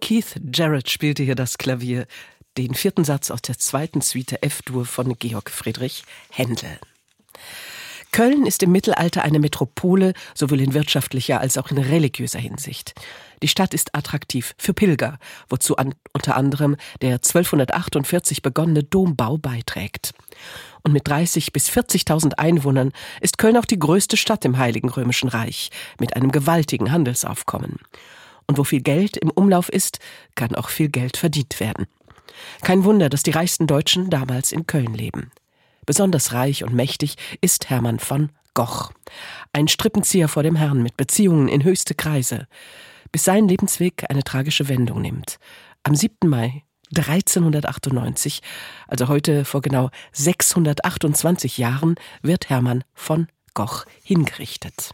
Keith Jarrett spielte hier das Klavier, den 4. Satz aus der 2. Suite F-Dur von Georg Friedrich Händel. Köln ist im Mittelalter eine Metropole, sowohl in wirtschaftlicher als auch in religiöser Hinsicht. Die Stadt ist attraktiv für Pilger, wozu unter anderem der 1248 begonnene Dombau beiträgt. Und mit 30.000 bis 40.000 Einwohnern ist Köln auch die größte Stadt im Heiligen Römischen Reich, mit einem gewaltigen Handelsaufkommen. Und wo viel Geld im Umlauf ist, kann auch viel Geld verdient werden. Kein Wunder, dass die reichsten Deutschen damals in Köln leben. Besonders reich und mächtig ist Hermann von Goch. Ein Strippenzieher vor dem Herrn mit Beziehungen in höchste Kreise. Bis sein Lebensweg eine tragische Wendung nimmt. Am 7. Mai 1398, also heute vor genau 628 Jahren, wird Hermann von Goch hingerichtet.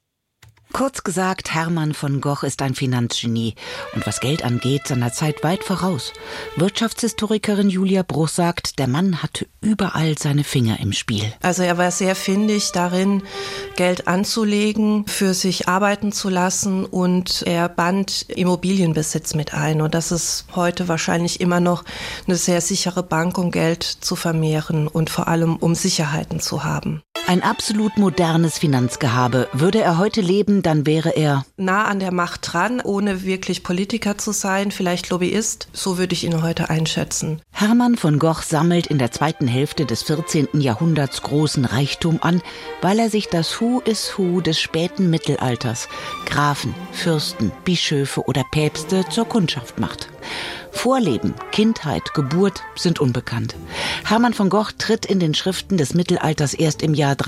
Kurz gesagt, Hermann von Goch ist ein Finanzgenie und was Geld angeht, seiner Zeit weit voraus. Wirtschaftshistorikerin Julia Bruch sagt, der Mann hatte überall seine Finger im Spiel. Also er war sehr findig darin, Geld anzulegen, für sich arbeiten zu lassen, und er band Immobilienbesitz mit ein. Und das ist heute wahrscheinlich immer noch eine sehr sichere Bank, um Geld zu vermehren und vor allem um Sicherheiten zu haben. Ein absolut modernes Finanzgehabe. Würde er heute leben, dann wäre er nah an der Macht dran, ohne wirklich Politiker zu sein, vielleicht Lobbyist. So würde ich ihn heute einschätzen. Hermann von Goch sammelt in der zweiten Hälfte des 14. Jahrhunderts großen Reichtum an, weil er sich das Who is Who des späten Mittelalters, Grafen, Fürsten, Bischöfe oder Päpste, zur Kundschaft macht. Vorleben, Kindheit, Geburt sind unbekannt. Hermann von Goch tritt in den Schriften des Mittelalters erst im Jahr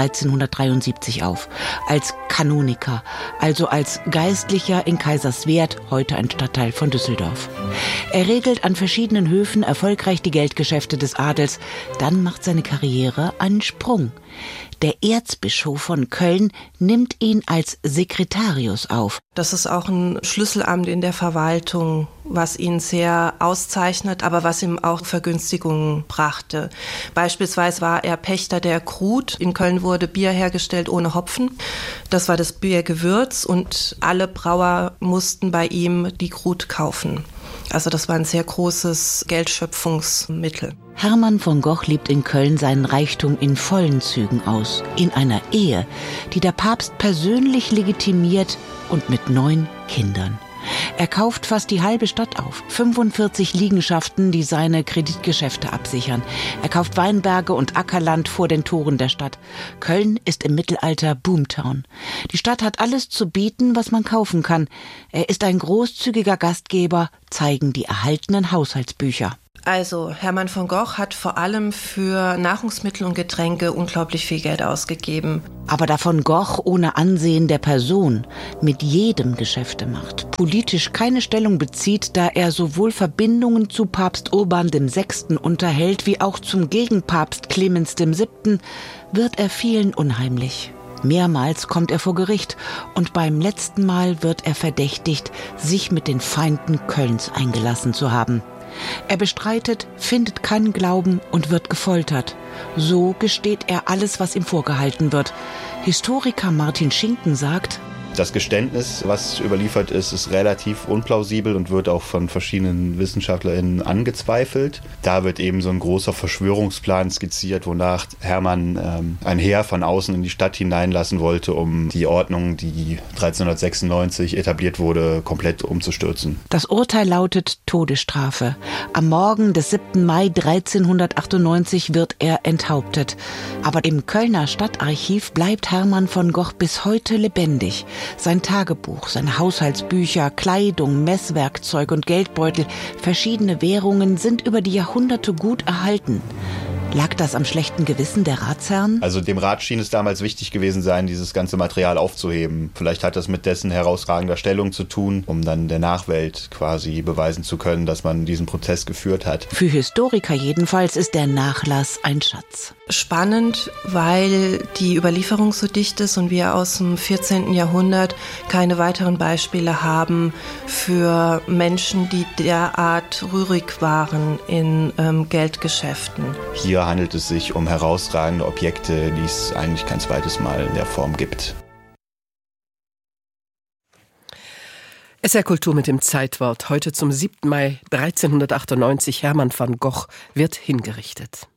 1373 auf. Als Kanoniker, also als Geistlicher in Kaiserswerth, heute ein Stadtteil von Düsseldorf. Er regelt an verschiedenen Höfen erfolgreich die Geldgeschäfte des Adels. Dann macht seine Karriere einen Sprung. Der Erzbischof von Köln nimmt ihn als Sekretarius auf. Das ist auch ein Schlüsselamt in der Verwaltung, was ihn sehr auszeichnet, aber was ihm auch Vergünstigungen brachte. Beispielsweise war er Pächter der Krut. In Köln wurde Bier hergestellt ohne Hopfen. Das war das Biergewürz und alle Brauer mussten bei ihm die Krut kaufen. Also das war ein sehr großes Geldschöpfungsmittel. Hermann von Goch lebt in Köln seinen Reichtum in vollen Zügen aus. In einer Ehe, die der Papst persönlich legitimiert und mit 9 Kindern. Er kauft fast die halbe Stadt auf. 45 Liegenschaften, die seine Kreditgeschäfte absichern. Er kauft Weinberge und Ackerland vor den Toren der Stadt. Köln ist im Mittelalter Boomtown. Die Stadt hat alles zu bieten, was man kaufen kann. Er ist ein großzügiger Gastgeber, zeigen die erhaltenen Haushaltsbücher. Also Hermann von Goch hat vor allem für Nahrungsmittel und Getränke unglaublich viel Geld ausgegeben. Aber da von Goch ohne Ansehen der Person mit jedem Geschäfte macht, politisch keine Stellung bezieht, da er sowohl Verbindungen zu Papst Urban VI. Unterhält, wie auch zum Gegenpapst Clemens VII., wird er vielen unheimlich. Mehrmals kommt er vor Gericht und beim letzten Mal wird er verdächtigt, sich mit den Feinden Kölns eingelassen zu haben. Er bestreitet, findet keinen Glauben und wird gefoltert. So gesteht er alles, was ihm vorgehalten wird. Historiker Martin Schinken sagt: Das Geständnis, was überliefert ist, ist relativ unplausibel und wird auch von verschiedenen WissenschaftlerInnen angezweifelt. Da wird eben so ein großer Verschwörungsplan skizziert, wonach Hermann ein Heer von außen in die Stadt hineinlassen wollte, um die Ordnung, die 1396 etabliert wurde, komplett umzustürzen. Das Urteil lautet Todesstrafe. Am Morgen des 7. Mai 1398 wird er enthauptet. Aber im Kölner Stadtarchiv bleibt Hermann von Goch bis heute lebendig. Sein Tagebuch, seine Haushaltsbücher, Kleidung, Messwerkzeug und Geldbeutel, verschiedene Währungen sind über die Jahrhunderte gut erhalten. Lag das am schlechten Gewissen der Ratsherren? Also dem Rat schien es damals wichtig gewesen sein, dieses ganze Material aufzuheben. Vielleicht hat das mit dessen herausragender Stellung zu tun, um dann der Nachwelt quasi beweisen zu können, dass man diesen Prozess geführt hat. Für Historiker jedenfalls ist der Nachlass ein Schatz. Spannend, weil die Überlieferung so dicht ist und wir aus dem 14. Jahrhundert keine weiteren Beispiele haben für Menschen, die derart rührig waren in Geldgeschäften. Hier handelt es sich um herausragende Objekte, die es eigentlich kein zweites Mal in der Form gibt. SR Kultur mit dem Zeitwort. Heute zum 7. Mai 1398. Hermann van Gogh wird hingerichtet.